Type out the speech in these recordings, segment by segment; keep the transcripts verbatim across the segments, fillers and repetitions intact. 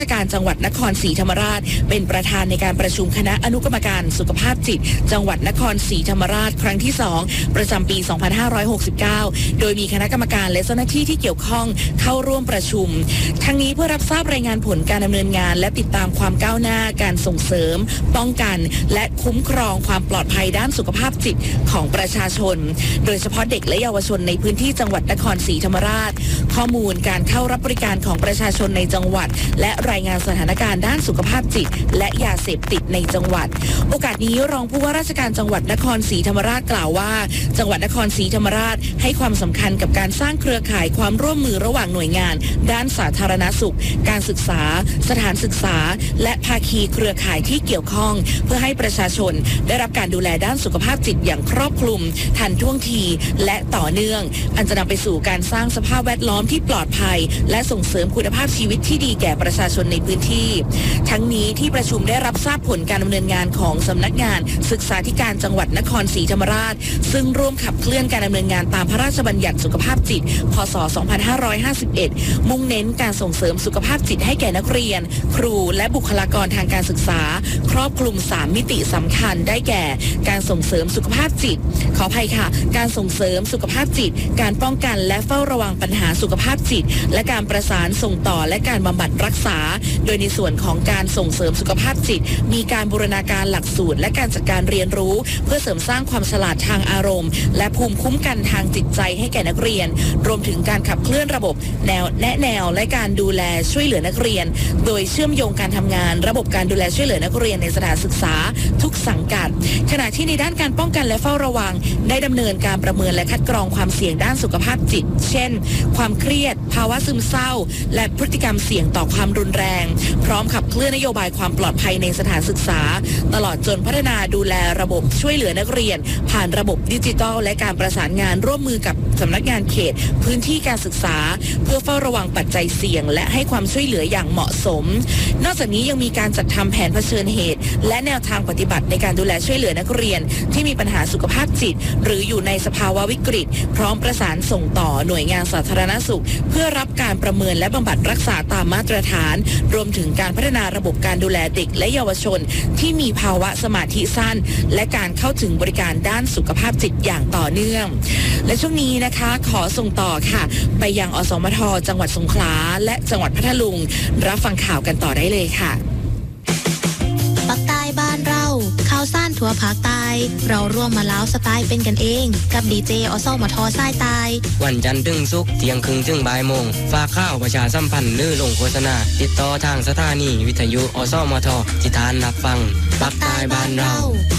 การจังหวัดนครศรีธรรมราชเป็นประธานในการประชุมคณะอนุกรรมการสุขภาพจิตจังหวัดนครศรีธรรมราชครั้งที่สองประจำปี สองพันห้าร้อยหกสิบเก้า โดยมีคณะกรรมการและเจ้าหน้าที่ที่เกี่ยวข้องเข้าร่วมประชุมทั้งนี้เพื่อรับทราบรายงานผลการดำเนินงานและติดตามความก้าวหน้าการส่งเสริมป้องกันและคุ้มครองความปลอดภัยด้านสุขภาพจิตของประชาชนโดยเฉพาะเด็กและเยาวชนในพื้นที่จังหวัดนครศรีธรรมราชข้อมูลการเข้ารับบริการของประชาชนในจังหวัดและรายงานสถานการณ์ด้านสุขภาพจิตและยาเสพติดในจังหวัดโอกาสนี้รองผู้ว่าราชการจังหวัดนครศรีธรรมราชกล่าวว่าจังหวัดนครศรีธรรมราชให้ความสำคัญกับการสร้างเครือข่ายความร่วมมือระหว่างหน่วยงานด้านสาธารณสุขการศึกษาสถานศึกษาและภาคีเครือข่ายที่เกี่ยวข้องเพื่อให้ประชาชนได้รับการดูแลด้านสุขภาพจิตอย่างครอบคลุมทันท่วงทีและต่อเนื่องอันจะนำไปสู่การสร้างสภาพแวดล้อมที่ปลอดภัยและส่งเสริมคุณภาพชีวิตที่ดีแก่ประชาชนในพื้นที่ทั้งนี้ที่ประชุมได้รับทราบผลการดำเนินงานของสำนักงานศึกษาธิการจังหวัดนครศรีธรรมราชซึ่งร่วมขับเคลื่อนการดำเนินงานตามพระราชบัญญัติสุขภาพจิตพ.ศ. สองพันห้าร้อยห้าสิบเอ็ดมุ่งเน้นการส่งเสริมสุขภาพจิตให้แก่นักเรียนครูและบุคลากรทางการศึกษาครอบคลุมสามมิติสำคัญได้แก่การส่งเสริมสุขภาพจิตขออภัยค่ะการส่งเสริมสุขภาพจิตการป้องกันและเฝ้าระวังปัญหาสุขภาพจิตและการประสานส่งต่อและการบำบัดรักษาโดยในส่วนของการส่งเสริมสุขภาพจิตมีการบูรณาการหลักสูตรและการจัดการเรียนรู้เพื่อเสริมสร้างความฉลาดทางอารมณ์และภูมิคุ้มกันทางจิตใจให้แก่นักเรียนรวมถึงการขับเคลื่อนระบบแนวแนะแนวและการดูแลช่วยเหลือนักเรียนโดยเชื่อมโยงการทำงานระบบการดูแลช่วยเหลือนักเรียนในสถานศึกษาทุกสังกัดขณะที่ในด้านการป้องกันและเฝ้าระวังได้ดำเนินการประเมินและคัดกรองความเสี่ยงด้านสุขภาพจิตเช่นความเครียดภาวะซึมเศร้าและพฤติกรรมเสี่ยงต่อความรุนแรงพร้อมขับเคลื่อนนโยบายความปลอดภัยในสถานศึกษาตลอดจนพัฒนาดูแลระบบช่วยเหลือนักเรียนผ่านระบบดิจิทัลและการประสานงานร่วมมือกับสำนักงานเขตพื้นที่การศึกษาเพื่อเฝ้าระวังปัจจัยเสี่ยงและให้ความช่วยเหลืออย่างเหมาะสมนอกจากนี้ยังมีการจัดทำแผนเผชิญเหตุและแนวทางปฏิบัติในการดูแลช่วยเหลือนักเรียนที่มีปัญหาสุขภาพจิตหรืออยู่ในสภาวะวิกฤตพร้อมประสานส่งต่อหน่วยงานสาธารณสุขเพื่อรับการประเมินและบำบัดรักษาตามมาตรฐานรวมถึงการพัฒนาระบบการดูแลเด็กและเยาวชนที่มีภาวะสมาธิสั้นและการเข้าถึงบริการด้านสุขภาพจิตอย่างต่อเนื่องและช่วงนี้นะคะขอส่งต่อค่ะไปยังอสมทจังหวัดสงขลาและจังหวัดพัทลุงรับฟังข่าวกันต่อได้เลยค่ะปักใต้บ้านเราข่าวซ่านทั่วภาคใต้เราร่วมมาเล้าสไตล์เป็นกันเองกับดีเจอสมทสายใต้วันจันทร์ถึงศุกร์เที่ยงครึ่งถึงบ่ายโมงฝากข่าวประชาสัมพันธ์หรือลงโฆษณาติดต่อทางสถานีวิทยุอสมทที่ทานรับฟังปักใต้บ้านเรา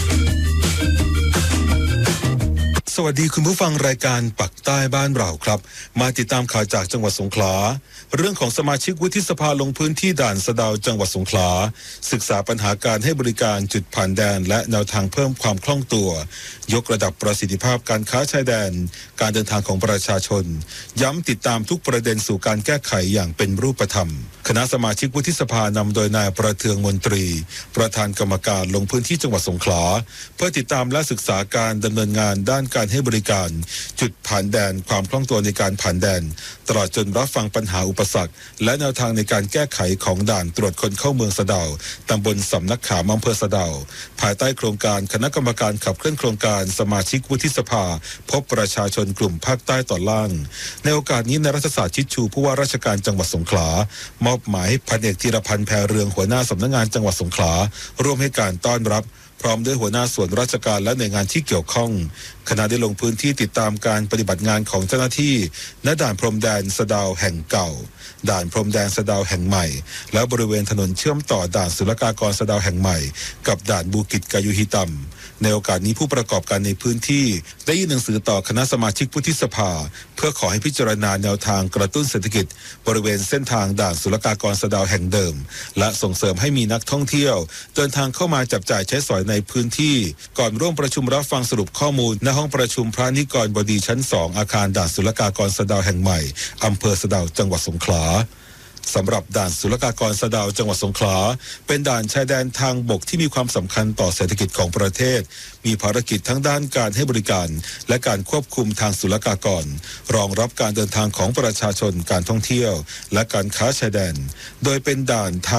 สวัสดีคุณผู้ฟังรายการปักใต้บ้านเราครับมาติดตามข่าวจากจังหวัดสงขลาเรื่องของสมาชิกวุฒิสภาลงพื้นที่ด่านสะเดาจังหวัดสงขลาศึกษาปัญหาการให้บริการจุดผ่านแดนและแนวทางเพิ่มความคล่องตัวยกระดับประสิทธิภาพการค้าชายแดนการเดินทางของประชาชนย้ำติดตามทุกประเด็นสู่การแก้ไขอย่างเป็นรูปธรรมคณะสมาชิกวุฒิสภานำโดยนายประเทืองมนตรีประธานกรรมการลงพื้นที่จังหวัดสงขลาเพื่อติดตามและศึกษาการดำเนินงานด้านการให้บริการจุดผ่านแดนความคล่องตัวในการผ่านแดนตลอดจนรับฟังปัญหาอุปสรรคและแนวทางในการแก้ไขของด่านตรวจคนเข้าเมืองสะเดาตำบลสำนักขามอำเภอสะเดาภายใต้โครงการคณะกรรมการขับเคลื่อนโครงการสมาชิกวุฒิสภาพบประชาชนกลุ่มภาคใต้ตอนล่างในโอกาสนี้นายรัฐศาสตร์ชิดชูผู้ว่าราชการจังหวัดสงขลามอบหมายให้พันเอกธีรพันธ์แพรเรืองหัวหน้าสำนักงานจังหวัดสงขลาร่วมให้การต้อนรับพร้อมด้วยหัวหน้าส่วนราชการและหน่วยงานที่เกี่ยวข้องคณะได้ลงพื้นที่ติดตามการปฏิบัติงานของเจ้าหน้าที่ณด่านพรมแดนสะเดาแห่งเก่าด่านพรมแดนสะเดาแห่งใหม่และบริเวณถนนเชื่อมต่อด่านศุลกากรสะเดาแห่งใหม่กับด่านบูกิจกายุฮิตัมในโอกาสนี้ผู้ประกอบการในพื้นที่ได้ยื่นหนังสือต่อคณะสมาชิกวุฒิสภาเพื่อขอให้พิจารณาแนวทางกระตุ้นเศรษฐกิจบริเวณเส้นทางด่านศุลกากรสะเดาแห่งเดิมและส่งเสริมให้มีนักท่องเที่ยวเดินทางเข้ามาจับจ่ายใช้สอยในพื้นที่ก่อนร่วมประชุมรับฟังสรุปข้อมูลณห้องประชุมพระนิกรบดีชั้นสองอาคารด่านศุลกากรสะเดาแห่งใหม่อำเภอสะเดาจังหวัดสงขลา สำหรับด่านศุลกากรสะเดาจังหวัดสงขลาเป็นด่านชายแดนทางบกที่มีความสำคัญต่อเศรษฐกิจของประเทศมีภารกิจทั้งด้านการให้บริการและการควบคุมทางศุลกากรรองรับการเดินทางของประชาชนการท่องเที่ยวและการค้าชายแดนโดยเป็นด่านทาง